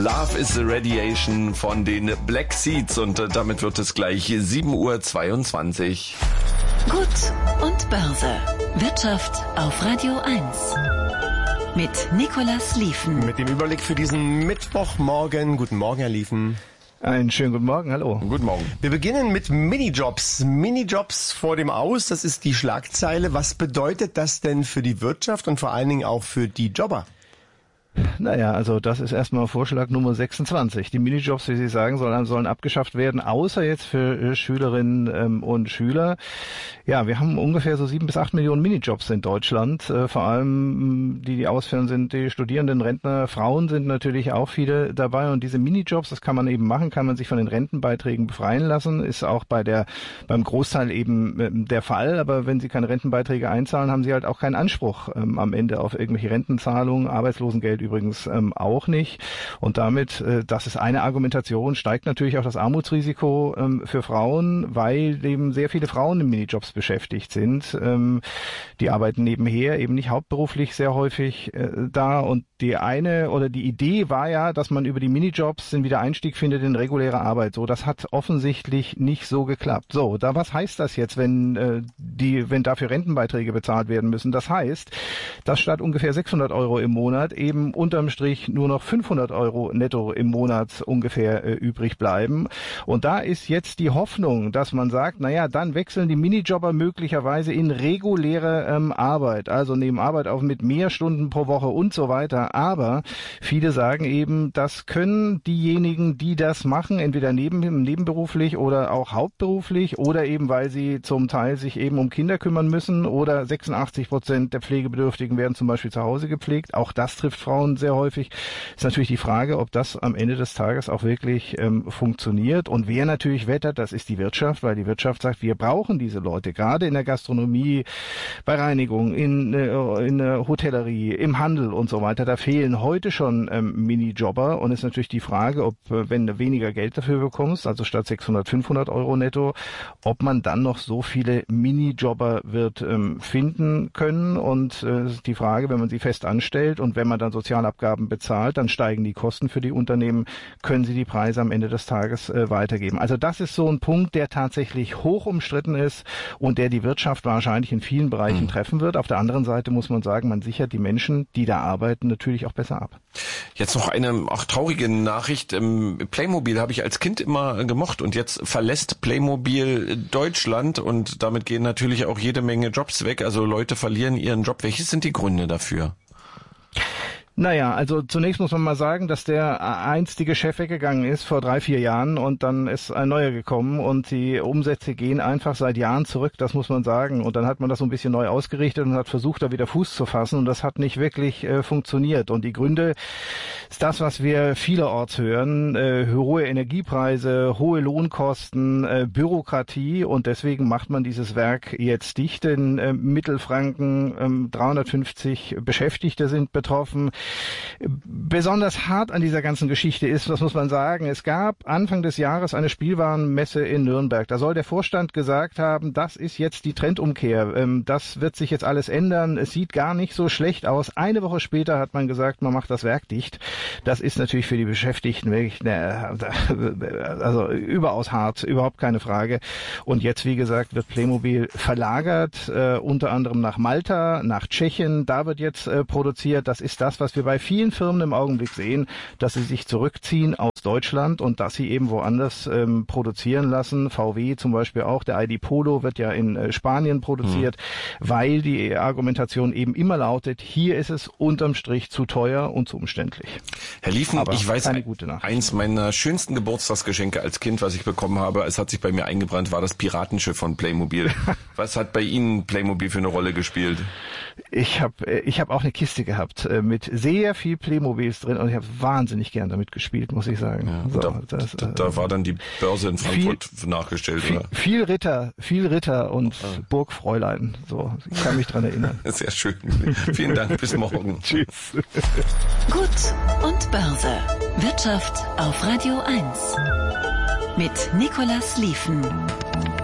Love is the Radiation von den Black Seeds und damit wird es gleich 7:22 Uhr. Gut und Börse. Wirtschaft auf Radio 1. Mit Nicolas Lieven. Mit dem Überblick für diesen Mittwochmorgen. Guten Morgen, Herr Lieven. Einen schönen guten Morgen, hallo. Guten Morgen. Wir beginnen mit Minijobs. Minijobs vor dem Aus, das ist die Schlagzeile. Was bedeutet das denn für die Wirtschaft und vor allen Dingen auch für die Jobber? Naja, also das ist erstmal Vorschlag Nummer 26. Die Minijobs, wie Sie sagen, sollen abgeschafft werden, außer jetzt für Schülerinnen und Schüler. Ja, wir haben ungefähr so 7 bis 8 Millionen Minijobs in Deutschland. Vor allem die ausfallen, sind die Studierenden, Rentner, Frauen sind natürlich auch viele dabei. Und diese Minijobs, das kann man eben machen, kann man sich von den Rentenbeiträgen befreien lassen. Ist auch beim Großteil eben der Fall. Aber wenn Sie keine Rentenbeiträge einzahlen, haben Sie halt auch keinen Anspruch am Ende auf irgendwelche Rentenzahlungen, Arbeitslosengeld übrigens auch nicht. Und damit, das ist eine Argumentation, steigt natürlich auch das Armutsrisiko für Frauen, weil eben sehr viele Frauen in Minijobs beschäftigt sind. Die arbeiten nebenher, eben nicht hauptberuflich sehr häufig da. Und die Idee war ja, dass man über die Minijobs den Wiedereinstieg findet in reguläre Arbeit. So, das hat offensichtlich nicht so geklappt. So, was heißt das jetzt, wenn dafür Rentenbeiträge bezahlt werden müssen? Das heißt, dass statt ungefähr 600 Euro im Monat eben unterm Strich nur noch 500 Euro netto im Monat ungefähr übrig bleiben. Und da ist jetzt die Hoffnung, dass man sagt, naja, dann wechseln die Minijobber möglicherweise in reguläre Arbeit, also nehmen Arbeit auf mit mehr Stunden pro Woche und so weiter. Aber viele sagen eben, das können diejenigen, die das machen, entweder nebenberuflich oder auch hauptberuflich oder eben, weil sie zum Teil sich eben um Kinder kümmern müssen oder 86% der Pflegebedürftigen werden zum Beispiel zu Hause gepflegt. Auch das trifft Frauen sehr häufig. Ist natürlich die Frage, ob das am Ende des Tages auch wirklich funktioniert. Und wer natürlich wettert, das ist die Wirtschaft, weil die Wirtschaft sagt, wir brauchen diese Leute, gerade in der Gastronomie, bei Reinigung, in der Hotellerie, im Handel und so weiter. Da fehlen heute schon Minijobber und ist natürlich die Frage, ob, wenn du weniger Geld dafür bekommst, also statt 600, 500 Euro netto, ob man dann noch so viele Minijobber wird finden können. Und die Frage, wenn man sie fest anstellt und wenn man dann Sozialabgaben bezahlt, dann steigen die Kosten für die Unternehmen, können sie die Preise am Ende des Tages weitergeben. Also das ist so ein Punkt, der tatsächlich hoch umstritten ist und der die Wirtschaft wahrscheinlich in vielen Bereichen treffen wird. Auf der anderen Seite muss man sagen, man sichert die Menschen, die da arbeiten, natürlich auch besser ab. Jetzt noch eine auch traurige Nachricht. Playmobil habe ich als Kind immer gemocht und jetzt verlässt Playmobil Deutschland und damit gehen natürlich auch jede Menge Jobs weg. Also Leute verlieren ihren Job. Welche sind die Gründe dafür? Naja, also zunächst muss man mal sagen, dass der einstige Chef weggegangen ist vor 3-4 Jahren und dann ist ein neuer gekommen und die Umsätze gehen einfach seit Jahren zurück, das muss man sagen. Und dann hat man das so ein bisschen neu ausgerichtet und hat versucht, da wieder Fuß zu fassen und das hat nicht wirklich funktioniert. Und die Gründe ist das, was wir vielerorts hören, hohe Energiepreise, hohe Lohnkosten, Bürokratie und deswegen macht man dieses Werk jetzt dicht. In Mittelfranken 350 Beschäftigte sind betroffen. Besonders hart an dieser ganzen Geschichte ist, was muss man sagen, es gab Anfang des Jahres eine Spielwarenmesse in Nürnberg. Da soll der Vorstand gesagt haben, das ist jetzt die Trendumkehr, das wird sich jetzt alles ändern, es sieht gar nicht so schlecht aus. Eine Woche später hat man gesagt, man macht das Werk dicht. Das ist natürlich für die Beschäftigten wirklich also überaus hart, überhaupt keine Frage. Und jetzt, wie gesagt, wird Playmobil verlagert, unter anderem nach Malta, nach Tschechien, da wird jetzt produziert. Das ist das, was wir bei vielen Firmen im Augenblick sehen, dass sie sich zurückziehen aus Deutschland und dass sie eben woanders produzieren lassen. VW zum Beispiel auch, der ID Polo wird ja in Spanien produziert, weil die Argumentation eben immer lautet, hier ist es unterm Strich zu teuer und zu umständlich. Herr Lieven, ich weiß, eins meiner schönsten Geburtstagsgeschenke als Kind, was ich bekommen habe, es hat sich bei mir eingebrannt, war das Piratenschiff von Playmobil. Was hat bei Ihnen Playmobil für eine Rolle gespielt? Ich hab auch eine Kiste gehabt mit sehr viel Playmobils drin und ich habe wahnsinnig gern damit gespielt, muss ich sagen. Ja, so, da war dann die Börse in Frankfurt nachgestellt. Viel Ritter und Burgfräulein. So, ich kann mich dran erinnern. Sehr schön. Vielen Dank, bis morgen. Tschüss. Gut und Börse. Wirtschaft auf Radio 1. Mit Nicolas Lieven.